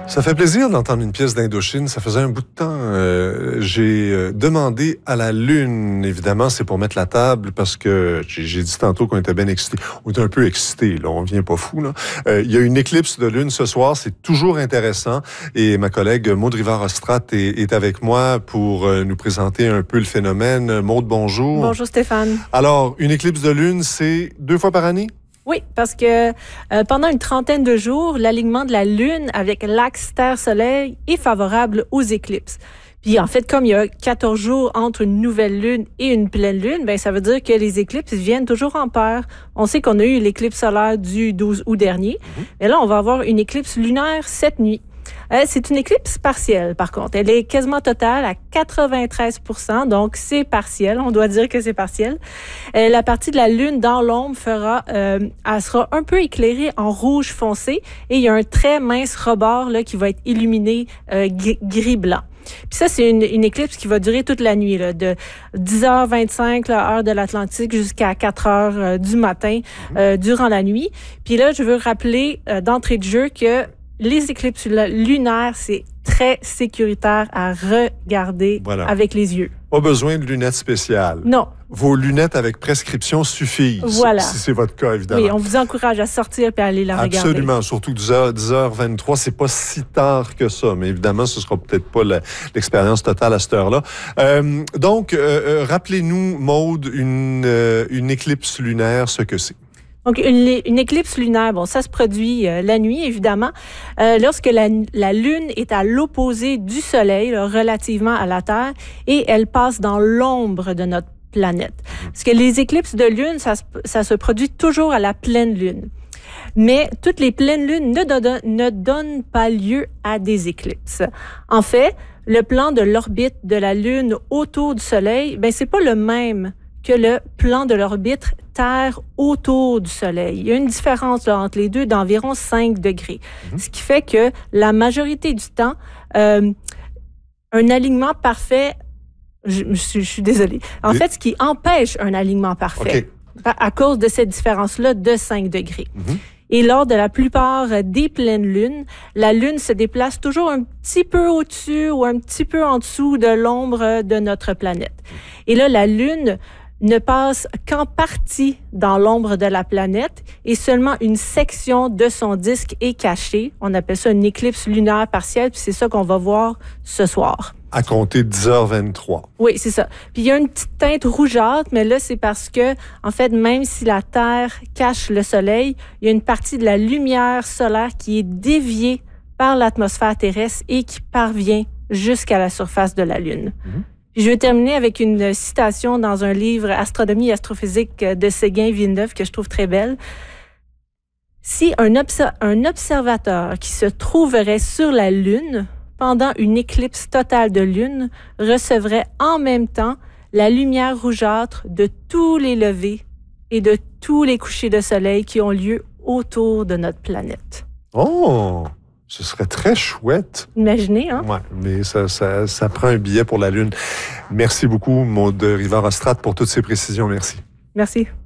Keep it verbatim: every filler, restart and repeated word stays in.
Ça fait plaisir d'entendre une pièce d'Indochine. Ça faisait un bout de temps. Euh, j'ai demandé à la Lune, évidemment, c'est pour mettre la table, parce que j'ai, j'ai dit tantôt qu'on était bien excités. On est un peu excités, là. On vient pas fou, là. Euh, il y a une éclipse de Lune ce soir. C'est toujours intéressant. Et ma collègue Maude Rivard-Ostrat est, est avec moi pour euh, nous présenter un peu le phénomène. Maude, bonjour. Bonjour, Stéphane. Alors, une éclipse de Lune, c'est deux fois par année? Oui, parce que euh, pendant une trentaine de jours, l'alignement de la Lune avec l'axe Terre-Soleil est favorable aux éclipses. Puis en fait, comme il y a quatorze jours entre une nouvelle Lune et une pleine Lune, ben ça veut dire que les éclipses viennent toujours en paire. On sait qu'on a eu l'éclipse solaire du douze août dernier, mmh. mais là, on va avoir une éclipse lunaire cette nuit. Euh, c'est une éclipse partielle, par contre. Elle est quasiment totale à quatre-vingt-treize pour cent, donc c'est partiel. On doit dire que c'est partiel. Euh, la partie de la Lune dans l'ombre fera, euh, elle sera un peu éclairée en rouge foncé et il y a un très mince rebord là, qui va être illuminé euh, gris-blanc. Puis ça, c'est une, une éclipse qui va durer toute la nuit, là, de dix heures vingt-cinq, là, heure de l'Atlantique, jusqu'à quatre heures euh, du matin, euh, durant la nuit. Puis là, je veux rappeler euh, d'entrée de jeu que les éclipses lunaires, c'est très sécuritaire à regarder voilà. avec les yeux. Pas besoin de lunettes spéciales. Non. Vos lunettes avec prescription suffisent. Voilà. Si c'est votre cas, évidemment. Oui, on vous encourage à sortir et à aller la regarder. Absolument. Surtout dix heures vingt-trois, c'est pas si tard que ça. Mais évidemment, ce sera peut-être pas la, l'expérience totale à cette heure-là. Euh, donc, euh, euh, rappelez-nous, Maude, une, euh, une éclipse lunaire, ce que c'est. Donc, une, une éclipse lunaire, bon, ça se produit euh, la nuit, évidemment, euh, lorsque la, la Lune est à l'opposé du Soleil, là, relativement à la Terre, et elle passe dans l'ombre de notre planète. Parce que les éclipses de Lune, ça, ça se produit toujours à la pleine Lune. Mais toutes les pleines lunes ne, do- ne donnent pas lieu à des éclipses. En fait, le plan de l'orbite de la Lune autour du Soleil, ben, c'est pas le même que le plan de l'orbite Terre autour du Soleil. Il y a une différence là, entre les deux d'environ cinq degrés. Mmh. Ce qui fait que la majorité du temps, euh, un alignement parfait, je, je, je suis désolée, en Et... fait, ce qui empêche un alignement parfait, okay. à, à cause de cette différence-là de cinq degrés. Mmh. Et lors de la plupart des pleines lunes, la Lune se déplace toujours un petit peu au-dessus ou un petit peu en dessous de l'ombre de notre planète. Et là, la Lune ne passe qu'en partie dans l'ombre de la planète et seulement une section de son disque est cachée. On appelle ça une éclipse lunaire partielle, puis c'est ça qu'on va voir ce soir. À compter de dix heures vingt-trois. Oui, c'est ça. Puis il y a une petite teinte rougeâtre, mais là, c'est parce que, en fait, même si la Terre cache le Soleil, il y a une partie de la lumière solaire qui est déviée par l'atmosphère terrestre et qui parvient jusqu'à la surface de la Lune. Mm-hmm. Je vais terminer avec une citation dans un livre Astronomie et astrophysique de Séguin-Villeneuve que je trouve très belle. Si un, obs- un observateur qui se trouverait sur la Lune pendant une éclipse totale de Lune recevrait en même temps la lumière rougeâtre de tous les levers et de tous les couchers de soleil qui ont lieu autour de notre planète. Oh! Ce serait très chouette. Imaginez, hein? Oui, mais ça, ça, ça prend un billet pour la Lune. Merci beaucoup, Maude Rivard-Ostrat, pour toutes ces précisions. Merci. Merci.